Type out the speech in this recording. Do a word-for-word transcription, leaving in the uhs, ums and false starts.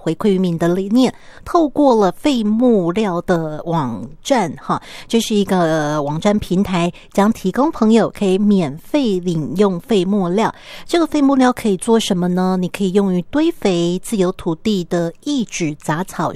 回馈于民的理念，透过了废木料的网站哈，这是一个网站平台，将提供朋友可以免费领用废木料。这个废木料可以做什么呢？你可以用于堆肥、自有土地的抑制杂草